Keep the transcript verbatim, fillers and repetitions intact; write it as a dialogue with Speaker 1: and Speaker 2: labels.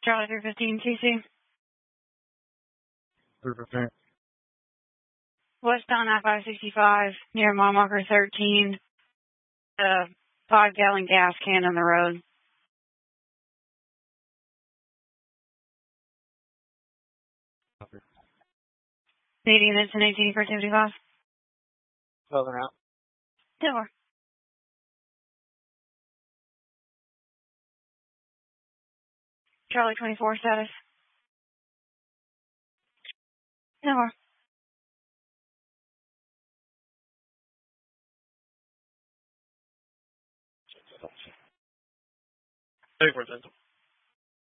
Speaker 1: Charlie three fifteen T C.
Speaker 2: three fifteen.
Speaker 1: West on I five sixty-five near mile marker thirteen. A five gallon gas can on the road.
Speaker 2: Copy.
Speaker 1: Needing this in eighteen for seventy-five.
Speaker 2: twelve and out.
Speaker 1: Silver. Charlie twenty-four status. Silver.
Speaker 2: Take where